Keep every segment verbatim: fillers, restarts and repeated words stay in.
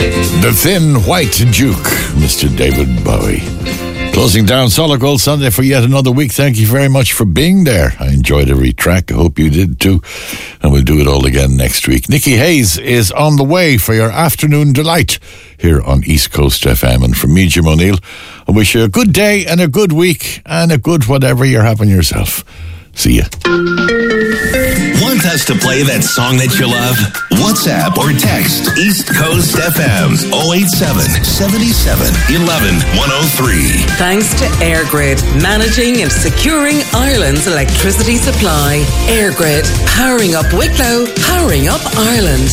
The Thin White Duke, Mister David Bowie. Closing down Solid Gold Sunday for yet another week. Thank you very much for being there. I enjoyed every track. I hope you did too. And we'll do it all again next week. Nikki Hayes is on the way for your afternoon delight here on East Coast F M. And from me, Jim O'Neill, I wish you a good day and a good week and a good whatever you're having yourself. See ya. Want us to play that song that you love? WhatsApp or text East Coast F M's oh eight seven, seven seven, one one, one oh three. Thanks to EirGrid, managing and securing Ireland's electricity supply. EirGrid, powering up Wicklow, powering up Ireland.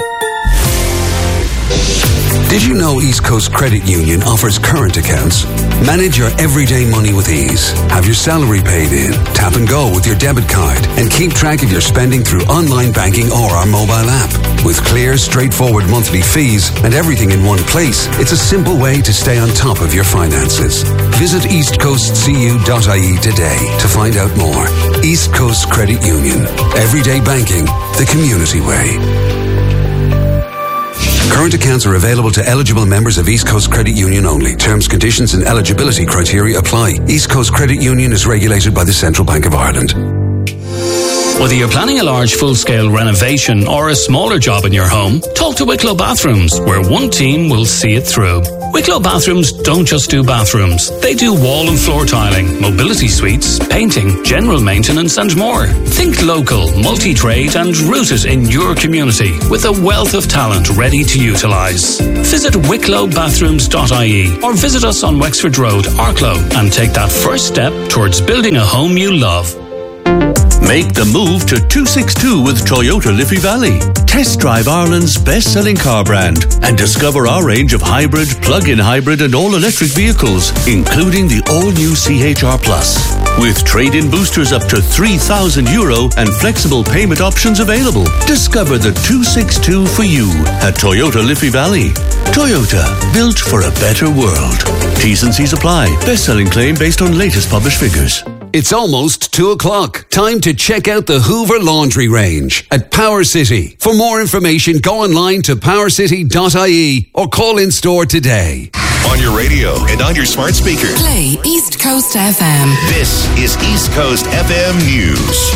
Did you know East Coast Credit Union offers current accounts? Manage your everyday money with ease. Have your salary paid in, tap and go with your debit card, and keep track of your spending through online banking or our mobile app. With clear, straightforward monthly fees and everything in one place, it's a simple way to stay on top of your finances. Visit east coast c u dot i e today to find out more. East Coast Credit Union. Everyday banking, the community way. Current accounts are available to eligible members of East Coast Credit Union only. Terms, conditions and eligibility criteria apply. East Coast Credit Union is regulated by the Central Bank of Ireland. Whether you're planning a large full-scale renovation or a smaller job in your home, talk to Wicklow Bathrooms, where one team will see it through. Wicklow Bathrooms don't just do bathrooms. They do wall and floor tiling, mobility suites, painting, general maintenance and more. Think local, multi-trade and rooted in your community with a wealth of talent ready to utilise. Visit wicklow bathrooms dot i e or visit us on Wexford Road, Arklow, and take that first step towards building a home you love. Make the move to two sixty-two with Toyota Liffey Valley. Test drive Ireland's best-selling car brand and discover our range of hybrid, plug-in hybrid and all-electric vehicles, including the all-new C H R Plus. With trade-in boosters up to three thousand euro and flexible payment options available. Discover the two sixty-two for you at Toyota Liffey Valley. Toyota, built for a better world. T's and C's apply. Best-selling claim based on latest published figures. It's almost two o'clock. Time to check out the Hoover Laundry Range at Power City. For more information, go online to power city dot i e or call in store today. On your radio and on your smart speaker. Play East Coast F M. This is East Coast F M News.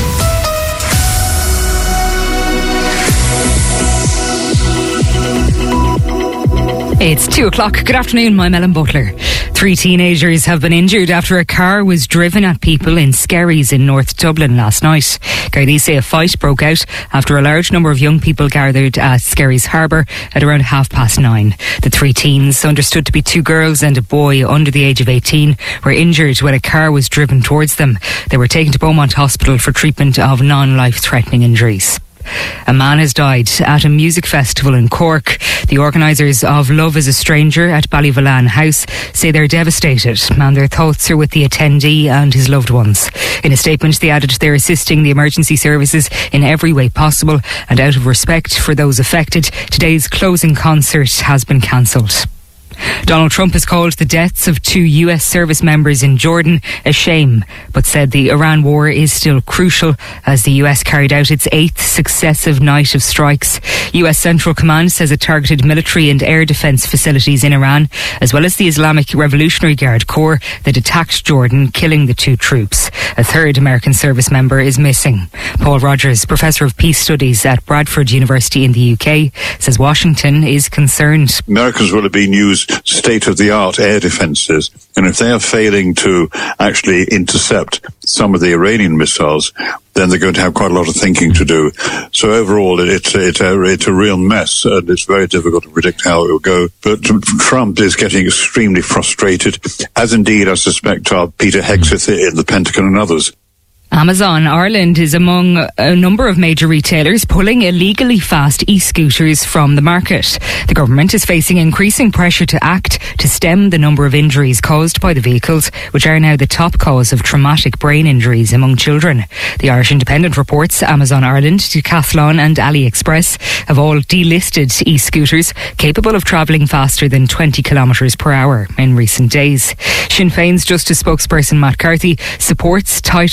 It's two o'clock. Good afternoon, I'm Ellen Butler. Three teenagers have been injured after a car was driven at people in Skerries in North Dublin last night. Gardaí say a fight broke out after a large number of young people gathered at Skerries Harbour at around half past nine. The three teens, understood to be two girls and a boy under the age of eighteen, were injured when a car was driven towards them. They were taken to Beaumont Hospital for treatment of non-life-threatening injuries. A man has died at a music festival in Cork. The organisers of Love is a Stranger at Ballyvolane House say they're devastated and their thoughts are with the attendee and his loved ones. In a statement, they added they're assisting the emergency services in every way possible, and out of respect for those affected, today's closing concert has been cancelled. Donald Trump has called the deaths of two U S service members in Jordan a shame, but said the Iran war is still crucial as the U S carried out its eighth successive night of strikes. U S Central Command says it targeted military and air defence facilities in Iran, as well as the Islamic Revolutionary Guard Corps that attacked Jordan, killing the two troops. A third American service member is missing. Paul Rogers, Professor of Peace Studies at Bradford University in the U K, says Washington is concerned. Americans will have been used state-of-the-art air defences, and if they are failing to actually intercept some of the Iranian missiles, then they're going to have quite a lot of thinking to do. So overall, it's it's a, it's a real mess, and it's very difficult to predict how it will go. But Trump is getting extremely frustrated, as indeed I suspect are Peter Hegseth in the Pentagon and others. Amazon Ireland is among a number of major retailers pulling illegally fast e-scooters from the market. The government is facing increasing pressure to act to stem the number of injuries caused by the vehicles, which are now the top cause of traumatic brain injuries among children. The Irish Independent reports Amazon Ireland, Decathlon and AliExpress have all delisted e-scooters capable of travelling faster than twenty kilometres per hour in recent days. Sinn Féin's Justice spokesperson Matt Carthy supports tighter restrictions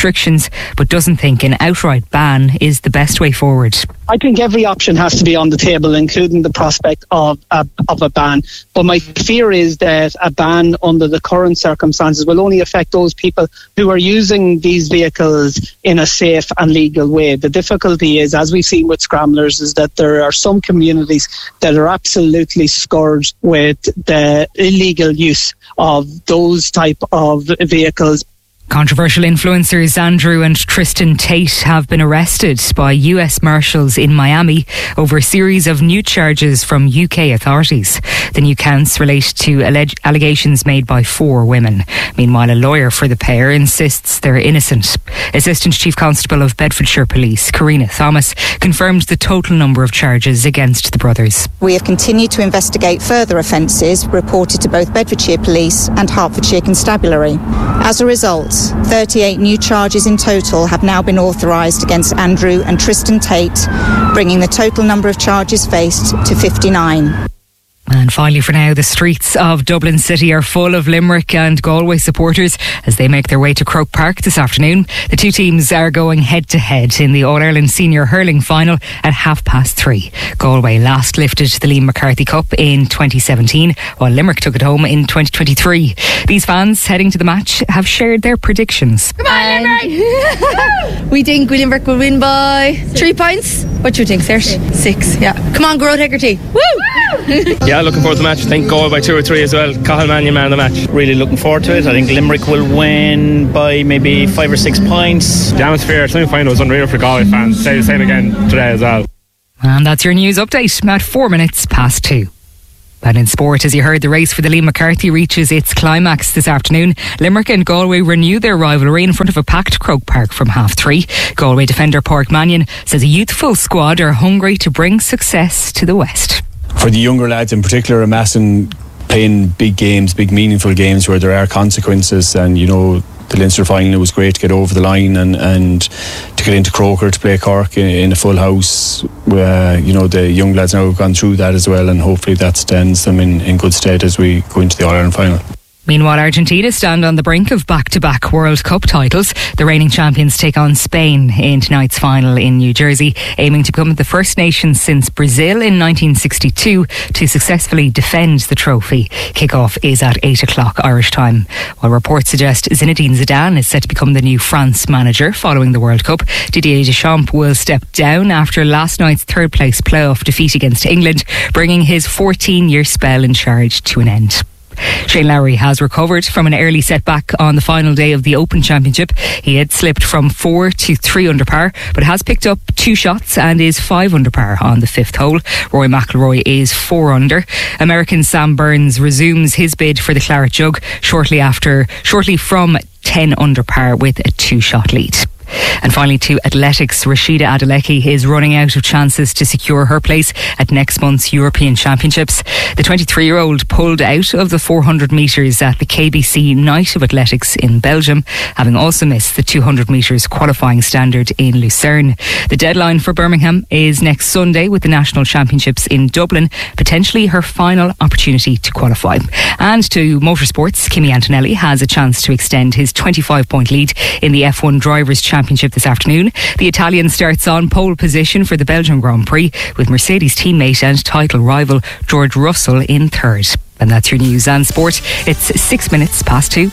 restrictions, but doesn't think an outright ban is the best way forward. I think every option has to be on the table, including the prospect of a, of a ban. But my fear is that a ban under the current circumstances will only affect those people who are using these vehicles in a safe and legal way. The difficulty is, as we've seen with scramblers, is that there are some communities that are absolutely scourged with the illegal use of those type of vehicles. Controversial influencers Andrew and Tristan Tate have been arrested by U S Marshals in Miami over a series of new charges from U K authorities. The new counts relate to alleged allegations made by four women. Meanwhile, a lawyer for the pair insists they're innocent. Assistant Chief Constable of Bedfordshire Police, Karina Thomas, confirmed the total number of charges against the brothers. We have continued to investigate further offences reported to both Bedfordshire Police and Hertfordshire Constabulary. As a result, thirty-eight new charges in total have now been authorised against Andrew and Tristan Tate, bringing the total number of charges faced to fifty-nine. And finally, for now, the streets of Dublin City are full of Limerick and Galway supporters as they make their way to Croke Park this afternoon. The two teams are going head-to-head in the All-Ireland Senior Hurling Final at half past three. Galway last lifted the Liam McCarthy Cup in twenty seventeen, while Limerick took it home in twenty twenty-three. These fans heading to the match have shared their predictions. Come on, Limerick! We think Limerick will win by three points. What do you think, Serge? Six, yeah. Come on, Grove Hegarty. Woo! Yeah, looking forward to the match. I think Galway by two or three as well. Cathal Mannion man of the match. Really looking forward to it. I think Limerick will win by maybe five or six points. The atmosphere semi-final was unreal for Galway fans. Say the same again today as well. And that's your news update at four minutes past two. And in sport, as you heard, the race for the Liam McCarthy reaches its climax this afternoon. Limerick and Galway renew their rivalry in front of a packed Croke Park from half three. Galway defender Pádraig Mannion says a youthful squad are hungry to bring success to the West. For the younger lads in particular, amassing playing big games, big meaningful games where there are consequences, and you know, the Leinster final, it was great to get over the line and, and to get into Croker to play Cork in, in a full house. Uh, you know, the young lads now have gone through that as well, and hopefully that stands them in, in good stead as we go into the All-Ireland final. Meanwhile, Argentina stand on the brink of back-to-back World Cup titles. The reigning champions take on Spain in tonight's final in New Jersey, aiming to become the first nation since Brazil in nineteen sixty-two to successfully defend the trophy. Kick-off is at eight o'clock Irish time. While reports suggest Zinedine Zidane is set to become the new France manager following the World Cup, Didier Deschamps will step down after last night's third-place playoff defeat against England, bringing his fourteen-year spell in charge to an end. Shane Lowry has recovered from an early setback on the final day of the Open Championship. He had slipped from four to three under par, but has picked up two shots and is five under par on the fifth hole. Rory McIlroy is four under. American Sam Burns resumes his bid for the Claret Jug shortly after, shortly from ten under par with a two-shot lead. And finally, to athletics, Rashida Adeleke is running out of chances to secure her place at next month's European Championships. The twenty-three-year-old pulled out of the four hundred metres at the K B C Night of Athletics in Belgium, having also missed the two hundred metres qualifying standard in Lucerne. The deadline for Birmingham is next Sunday, with the National Championships in Dublin potentially her final opportunity to qualify. And to motorsports, Kimi Antonelli has a chance to extend his twenty-five point lead in the F one Drivers' Championship this afternoon. The Italian starts on pole position for the Belgian Grand Prix, with Mercedes teammate and title rival George Russell in third. And that's your news and sport. It's six minutes past two.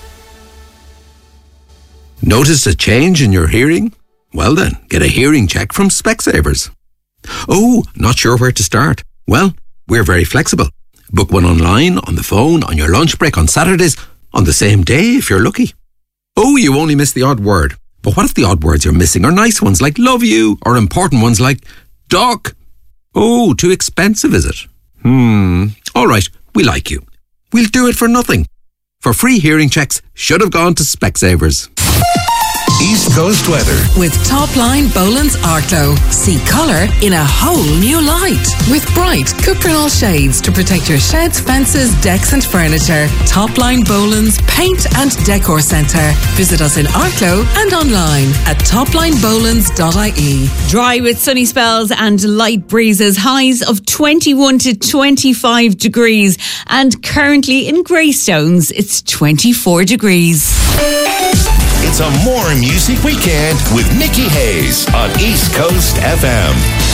Notice a change in your hearing? Well then, get a hearing check from Specsavers. Oh, not sure where to start? Well, we're very flexible. Book one online, on the phone, on your lunch break, on Saturdays, on the same day if you're lucky. Oh, you only missed the odd word. But what if the odd words you're missing are nice ones like love you, or important ones like doc? Oh, too expensive, is it? Hmm. All right, we like you. We'll do it for nothing. For free hearing checks, should have gone to Specsavers. East Coast weather. With Topline Boland's Arclo. See colour in a whole new light. With bright Cuprinol shades to protect your sheds, fences, decks and furniture. Topline Boland's Paint and Decor Centre. Visit us in Arclo and online at topline bolands dot I E. Dry with sunny spells and light breezes. Highs of twenty-one to twenty-five degrees. And currently in Greystones, it's twenty-four degrees. It's It's a More Music Weekend with Nikki Hayes on East Coast F M.